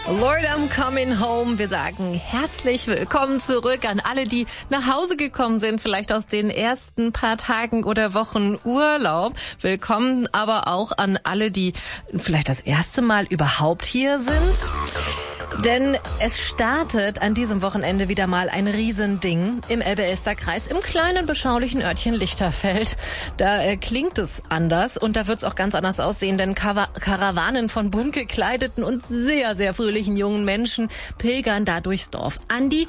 Lord, I'm coming home. Wir sagen herzlich willkommen zurück an alle, die nach Hause gekommen sind, vielleicht aus den ersten paar Tagen oder Wochen Urlaub. Willkommen aber auch an alle, die vielleicht das erste Mal überhaupt hier sind. Denn es startet an diesem Wochenende wieder mal ein Riesending im Elbe-Elster-Kreis, im kleinen, beschaulichen Örtchen Lichterfeld. Da klingt es anders und da wird es auch ganz anders aussehen, denn Karawanen von bunt gekleideten und sehr, sehr fröhlichen jungen Menschen pilgern da durchs Dorf an die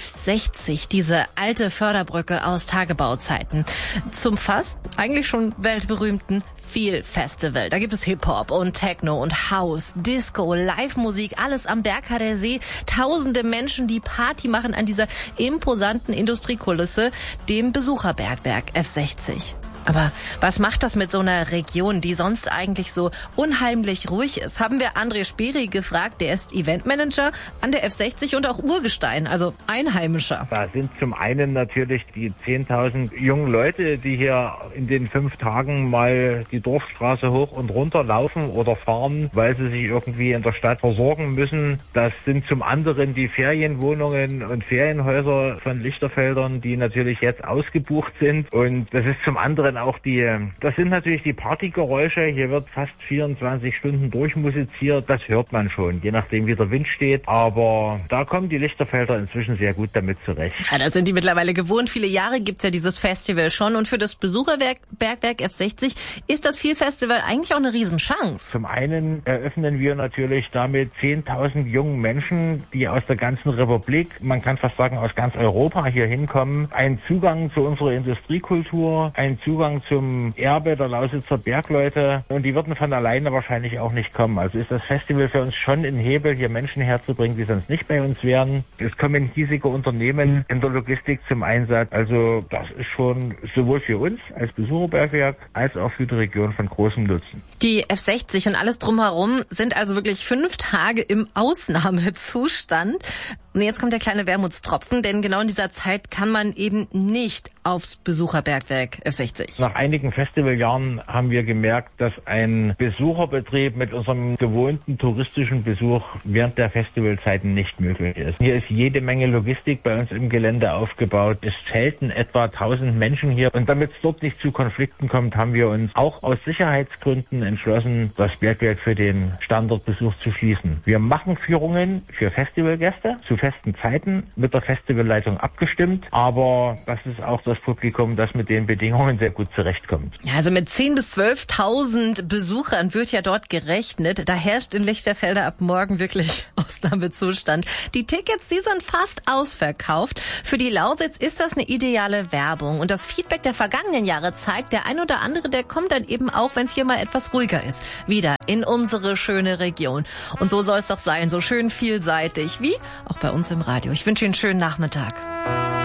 F60, diese alte Förderbrücke aus Tagebauzeiten, zum fast eigentlich schon weltberühmten Feel Festival. Da gibt es Hip-Hop und Techno und House, Disco, Live-Musik, alles am Berghader See. Tausende Menschen, die Party machen an dieser imposanten Industriekulisse, dem Besucherbergwerk F60. Aber was macht das mit so einer Region, die sonst eigentlich so unheimlich ruhig ist? Haben wir André Speri gefragt, der ist Eventmanager an der F60 und auch Urgestein, also Einheimischer. Da sind zum einen natürlich die 10.000 jungen Leute, die hier in den 5 Tagen mal die Dorfstraße hoch und runter laufen oder fahren, weil sie sich irgendwie in der Stadt versorgen müssen. Das sind zum anderen die Ferienwohnungen und Ferienhäuser von Lichterfeldern, die natürlich jetzt ausgebucht sind. Und das ist zum anderen auch das sind natürlich die Partygeräusche. Hier wird fast 24 Stunden durchmusiziert. Das hört man schon, je nachdem wie der Wind steht. Aber da kommen die Lichterfelder inzwischen sehr gut damit zurecht. Ja, das sind die mittlerweile gewohnt. Viele Jahre gibt's ja dieses Festival schon. Und für das Besucherbergwerk F60 ist das Feel Festival eigentlich auch eine Riesenchance. Zum einen eröffnen wir natürlich damit 10.000 jungen Menschen, die aus der ganzen Republik, man kann fast sagen aus ganz Europa hier hinkommen, einen Zugang zu unserer Industriekultur, einen Zugang zum Erbe der Lausitzer Bergleute, und die würden von alleine wahrscheinlich auch nicht kommen. Also ist das Festival für uns schon ein Hebel, hier Menschen herzubringen, die sonst nicht bei uns wären. Es kommen hiesige Unternehmen in der Logistik zum Einsatz. Also das ist schon sowohl für uns als Besucherbergwerk als auch für die Region von großem Nutzen. Die F60 und alles drumherum sind also wirklich 5 Tage im Ausnahmezustand. Und jetzt kommt der kleine Wermutstropfen, denn genau in dieser Zeit kann man eben nicht aufs Besucherbergwerk F60. Nach einigen Festivaljahren haben wir gemerkt, dass ein Besucherbetrieb mit unserem gewohnten touristischen Besuch während der Festivalzeiten nicht möglich ist. Hier ist jede Menge Logistik bei uns im Gelände aufgebaut. Es zelten etwa 1000 Menschen hier. Und damit es dort nicht zu Konflikten kommt, haben wir uns auch aus Sicherheitsgründen entschlossen, das Bergwerk für den Standortbesuch zu schließen. Wir machen Führungen für Festivalgäste zu festen Zeiten, mit der Festivalleitung abgestimmt, aber das ist auch das Publikum, das mit den Bedingungen sehr gut zurechtkommt. Ja, also mit 10.000 bis 12.000 Besuchern wird ja dort gerechnet. Da herrscht in Lichterfelde ab morgen wirklich Ausnahmezustand. Die Tickets, die sind fast ausverkauft. Für die Lausitz ist das eine ideale Werbung. Und das Feedback der vergangenen Jahre zeigt, der ein oder andere, der kommt dann eben auch, wenn es hier mal etwas ruhiger ist, wieder in unsere schöne Region. Und so soll es doch sein, so schön vielseitig wie auch bei uns im Radio. Ich wünsche Ihnen einen schönen Nachmittag.